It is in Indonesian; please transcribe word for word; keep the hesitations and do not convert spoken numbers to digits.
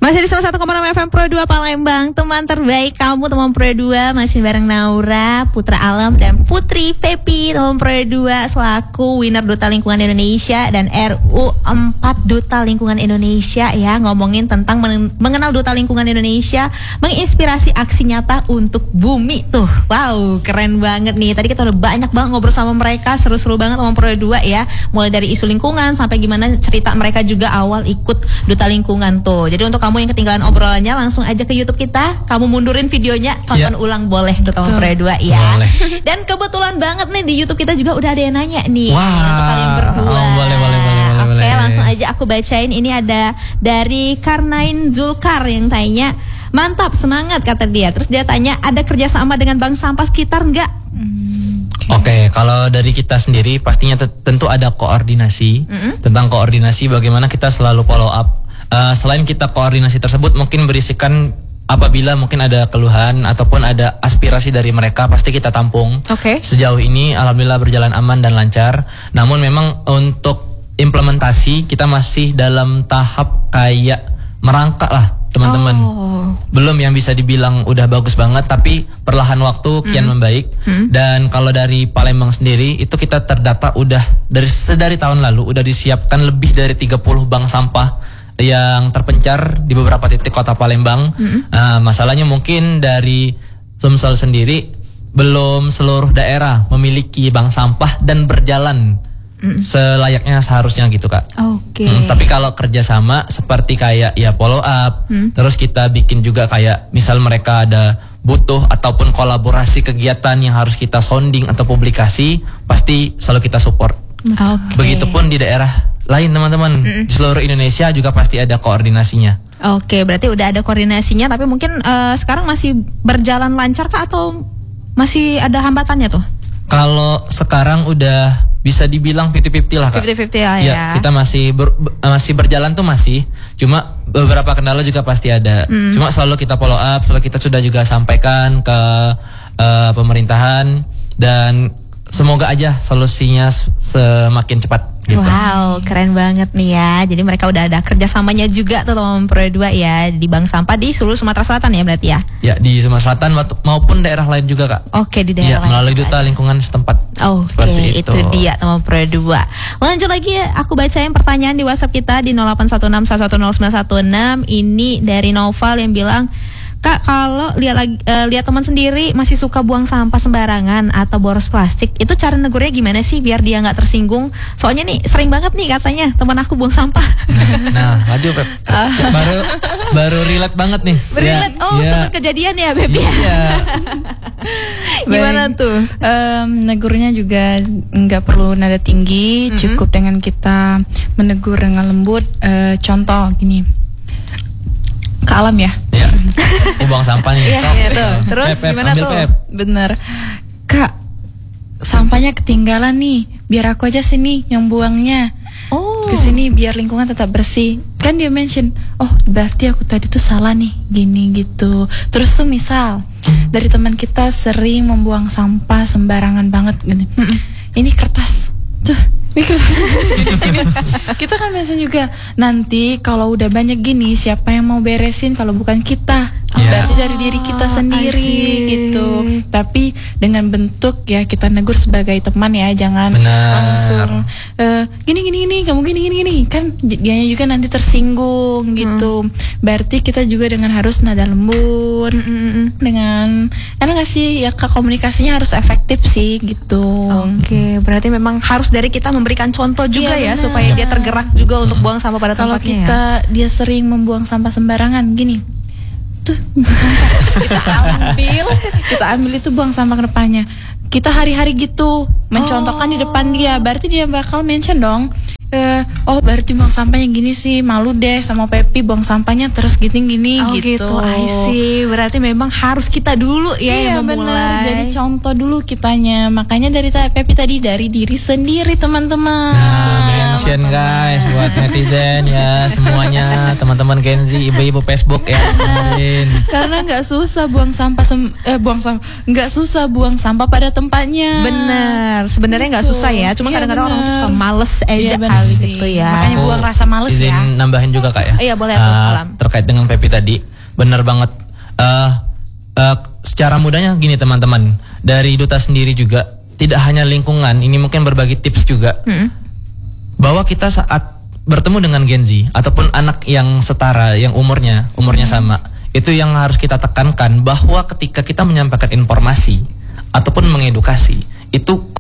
Masih di seratus satu koma enam F M Pro dua Palembang, teman terbaik kamu, teman Pro dua. Masih bareng Naura, Putra Alam, dan Putri Fepi, teman Pro dua, selaku winner Duta Lingkungan Indonesia dan R U empat Duta Lingkungan Indonesia ya. Ngomongin tentang mengenal Duta Lingkungan Indonesia, menginspirasi aksi nyata untuk bumi tuh. Wow, keren banget nih. Tadi kita udah banyak banget ngobrol sama mereka, seru-seru banget teman Pro dua ya. Mulai dari isu lingkungan sampai gimana cerita mereka juga awal ikut Duta Lingkungan tuh. Jadi untuk kamu yang ketinggalan obrolannya, langsung aja ke YouTube kita. Kamu mundurin videonya, tonton ya. ulang boleh Duta Pro dua ya. Boleh. Dan kebetulan banget nih di YouTube kita juga udah ada yang nanya nih. Wah, untuk kalian berdua. Oh, boleh, boleh, boleh, Oke, boleh. langsung aja aku bacain. Ini ada dari Karnain Zulkar yang tanya, mantap, semangat kata dia. Terus dia tanya, ada kerjasama dengan bank sampah sekitar enggak? Hmm. Oke, okay, kalau dari kita sendiri pastinya tentu ada koordinasi. Mm-hmm. Tentang koordinasi bagaimana kita selalu follow up. Uh, selain kita koordinasi tersebut mungkin berisikan apabila mungkin ada keluhan ataupun ada aspirasi dari mereka, pasti kita tampung. Oke. Okay. Sejauh ini alhamdulillah berjalan aman dan lancar. Namun memang untuk implementasi kita masih dalam tahap kayak merangkak lah teman-teman. Oh. Belum yang bisa dibilang udah bagus banget, tapi perlahan waktu kian mm. membaik. Mm. Dan kalau dari Palembang sendiri itu kita terdata udah dari sedari tahun lalu udah disiapkan lebih dari tiga puluh bank sampah yang terpencar di beberapa titik kota Palembang. Mm-hmm. Nah, masalahnya mungkin dari Sumsel sendiri belum seluruh daerah memiliki bank sampah dan berjalan mm-hmm. selayaknya seharusnya gitu Kak. Oke. Okay. Hmm, tapi kalau kerjasama seperti kayak ya follow up, mm. terus kita bikin juga kayak misal mereka ada butuh ataupun kolaborasi kegiatan yang harus kita sounding atau publikasi, pasti selalu kita support. Okay. Begitupun di daerah lain teman-teman, mm. di seluruh Indonesia juga pasti ada koordinasinya. Oke, berarti udah ada koordinasinya, tapi mungkin uh, sekarang masih berjalan lancar kah atau masih ada hambatannya tuh? Kalau sekarang udah bisa dibilang fifty fifty lah Kak. fifty fifty lah ya. Ya, kita masih ber, masih berjalan tuh masih. Cuma beberapa kendala juga pasti ada. Mm. Cuma selalu kita follow up, selalu kita sudah juga sampaikan ke uh, pemerintahan dan semoga aja solusinya semakin cepat gitu. Wow, keren banget nih ya. Jadi mereka udah ada kerjasamanya juga tuh teman Pro dua ya, di bank sampah di seluruh Sumatera Selatan ya berarti ya? Ya, di Sumatera Selatan maupun daerah lain juga Kak. Oke, di daerah ya, lain melalui Duta Lingkungan setempat. Oke, itu. itu dia teman Pro dua. Lanjut lagi ya, aku bacain pertanyaan di WhatsApp kita di nol delapan satu enam satu satu nol sembilan satu enam. Ini dari Noval yang bilang, Kak, kalau lihat lagi uh, lihat teman sendiri masih suka buang sampah sembarangan atau boros plastik, itu cara negurnya gimana sih biar dia nggak tersinggung? Soalnya nih sering banget nih katanya teman aku buang sampah. Nah, lanjut Beb. baru baru relate banget nih. Relate. Ya, oh, ya. Sempat kejadian ya, Beb ya. Iya. Gimana tuh? Um, negurnya juga nggak perlu nada tinggi, mm-hmm. cukup dengan kita menegur dengan lembut. Uh, contoh gini. Ke alam ya. Iya. Buang sampah nih. Iya, iya tuh. Terus pep, pep, gimana tuh? Pep. Bener. Kak, sampahnya ketinggalan nih. Biar aku aja sini yang buangnya. Oh. Kesini biar lingkungan tetap bersih. Kan dia mention, oh berarti aku tadi tuh salah nih, gini gitu. Terus tuh misal dari teman kita sering membuang sampah sembarangan banget gini. Ini kertas. Tuh. Kita kan mention juga, nanti kalau udah banyak gini siapa yang mau beresin kalau bukan kita? Yeah. Berarti dari diri kita sendiri gitu. Tapi dengan bentuk ya kita negur sebagai teman ya, jangan Benar. langsung uh, gini gini gini kamu gini gini gini kan dianya juga nanti tersinggung gitu. Hmm. Berarti kita juga dengan harus nada lembut, mm-mm. dengan karena nggak sih ya komunikasinya harus efektif sih gitu. Oke, okay, berarti memang harus dari kita memberikan contoh juga ya, ya supaya dia tergerak juga untuk buang sampah pada tempatnya. Kalau kita ya? Dia sering membuang sampah sembarangan gini, tuh buang sampah kita ambil, kita ambil itu buang sampah ke depannya. Kita hari-hari gitu mencontohkan oh. di depan dia, berarti dia bakal mention dong. Uh, oh berarti buang sampahnya gini sih, malu deh sama Pepi buang sampahnya terus gini-gini oh, gitu. gitu. I see. Berarti memang harus kita dulu ya iya, yang memulai. Bener. Jadi contoh dulu kitanya. Makanya dari Pepi tadi dari diri sendiri teman-teman. Nah, mention guys buat netizen ya semuanya, teman-teman Gen Z, ibu-ibu Facebook ya. Karena nggak susah buang sampah sem eh buang sampah nggak susah buang sampah pada tempatnya. Bener, sebenarnya nggak susah ya, cuma Iya, kadang-kadang orang bener. suka males aja Iya, bener kali sih. gitu ya. Makanya buang rasa males izin ya. nambahin juga kak ya. Iya, boleh, tuh, Ah, Alam. terkait dengan Pepi tadi, bener banget. Eh eh, secara mudahnya gini teman-teman, dari Duta sendiri juga tidak hanya lingkungan, ini mungkin berbagi tips juga. Hmm. Bahwa kita saat bertemu dengan Gen Z ataupun anak yang setara, yang umurnya umurnya sama, itu yang harus kita tekankan bahwa ketika kita menyampaikan informasi ataupun mengedukasi, itu